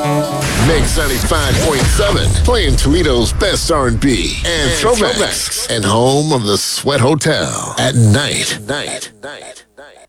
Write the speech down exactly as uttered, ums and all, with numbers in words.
Mix ninety-five point seven, playing Toledo's best R and B and, and throwbacks, and home of the Sweat Hotel at night. night.